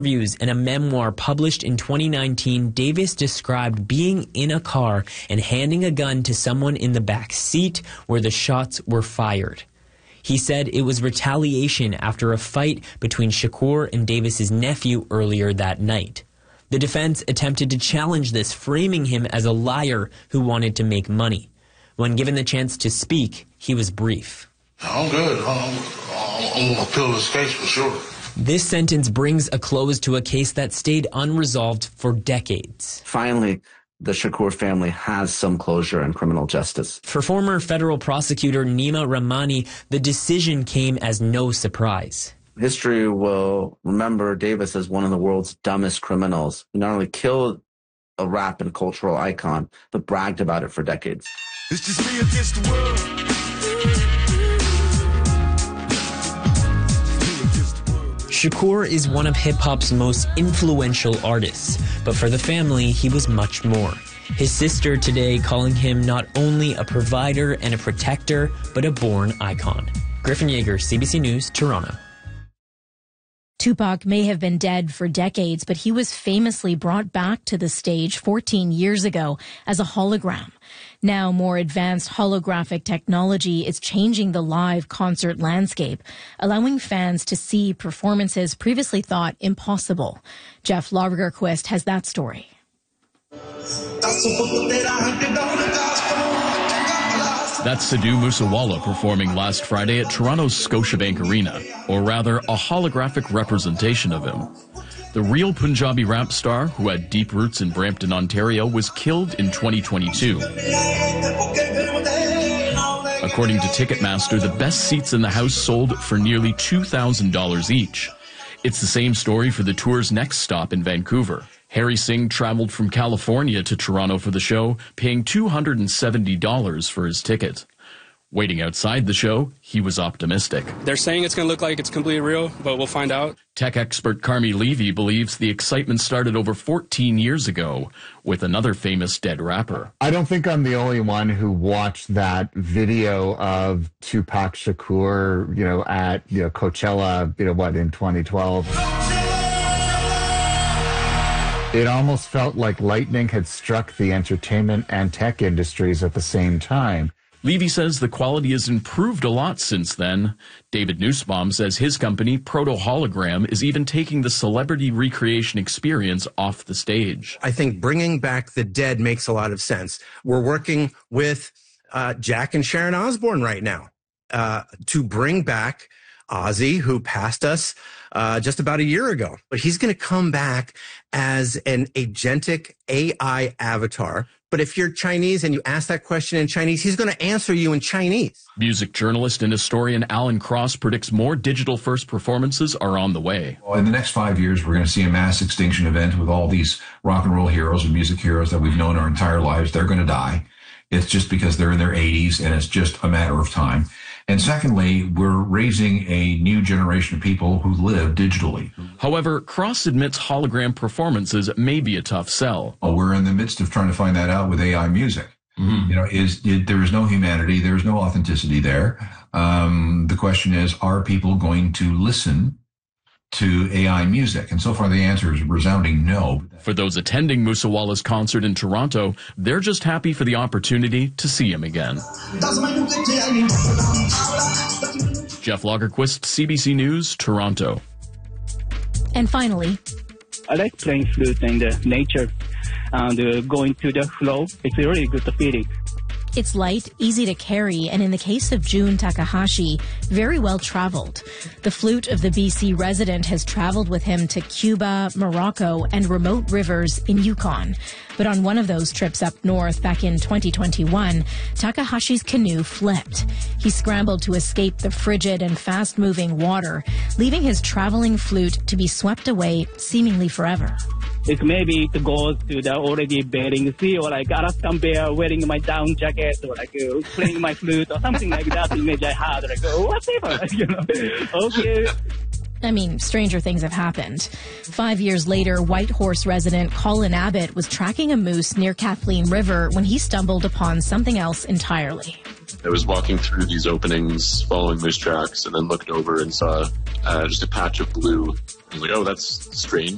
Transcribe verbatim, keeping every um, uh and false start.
interviews and a memoir published in twenty nineteen, Davis described being in a car and handing a gun to someone in the back seat where the shots were fired. He said it was retaliation after a fight between Shakur and Davis's nephew earlier that night. The defense attempted to challenge this, framing him as a liar who wanted to make money. When given the chance to speak, he was brief. I'm good. I'm, I'm going to appeal this case for sure. This sentence brings a close to a case that stayed unresolved for decades. Finally, the Shakur family has some closure in criminal justice. For former federal prosecutor Nima Rahmani, the decision came as no surprise. History will remember Davis as one of the world's dumbest criminals who not only killed a rap and cultural icon, but bragged about it for decades. It's just me against the world. Shakur is one of hip-hop's most influential artists, but for the family, he was much more. His sister today calling him not only a provider and a protector, but a born icon. Griffin Yeager, C B C News, Toronto. Tupac may have been dead for decades, but he was famously brought back to the stage fourteen years ago as a hologram. Now, more advanced holographic technology is changing the live concert landscape, allowing fans to see performances previously thought impossible. Jeff Lagerquist has that story. That's Sidhu Moosewala performing last Friday at Toronto's Scotiabank Arena, or rather a holographic representation of him. The real Punjabi rap star, who had deep roots in Brampton, Ontario, was killed in twenty twenty-two. According to Ticketmaster, the best seats in the house sold for nearly two thousand dollars each. It's the same story for the tour's next stop in Vancouver. Harry Singh traveled from California to Toronto for the show, paying two hundred seventy dollars for his ticket. Waiting outside the show, he was optimistic. They're saying it's going to look like it's completely real, but we'll find out. Tech expert Carmi Levy believes the excitement started over fourteen years ago with another famous dead rapper. I don't think I'm the only one who watched that video of Tupac Shakur, you know, at you know Coachella, you know, what, in twenty twelve. It almost felt like lightning had struck the entertainment and tech industries at the same time. Levy says the quality has improved a lot since then. David Nussbaum says his company, Proto Hologram, is even taking the celebrity recreation experience off the stage. I think bringing back the dead makes a lot of sense. We're working with uh, Jack and Sharon Osbourne right now uh, to bring back Ozzy, who passed us uh, just about a year ago. But he's going to come back as an agentic A I avatar. But if you're Chinese and you ask that question in Chinese, he's going to answer you in Chinese. Music journalist and historian Alan Cross predicts more digital-first performances are on the way. Well, in the next five years, we're going to see a mass extinction event with all these rock and roll heroes and music heroes that we've known our entire lives. They're going to die. It's just because they're in their eighties, and it's just a matter of time. And secondly, we're raising a new generation of people who live digitally. However, Cross admits hologram performances may be a tough sell. Well, we're in the midst of trying to find that out with A I music. Mm-hmm. You know, is it, there is no humanity, there is no authenticity there. Um, the question is, are people going to listen to A I music? And so far the answer is a resounding no. For those attending Moosewala's concert in Toronto, they're just happy for the opportunity to see him again. Jeff Lagerquist, C B C News, Toronto. And finally, I like playing flute and uh, nature and uh, going to the flow. It's a really good feeling. It's light, easy to carry, and in the case of Jun Takahashi, very well traveled. The flute of the B C resident has traveled with him to Cuba, Morocco, and remote rivers in Yukon. But on one of those trips up north back in twenty twenty-one, Takahashi's canoe flipped. He scrambled to escape the frigid and fast-moving water, leaving his traveling flute to be swept away seemingly forever. It maybe it goes to the already Bering Sea, or like Alaskan bear wearing my down jacket, or like uh, playing my flute or something like that image I had. Like, oh, whatever, you know. Okay. I mean, stranger things have happened. Five years later, Whitehorse resident Colin Abbott was tracking a moose near Kathleen River when he stumbled upon something else entirely. I was walking through these openings, following moose tracks, and then looked over and saw uh, just a patch of blue. I was like, oh, that's strange.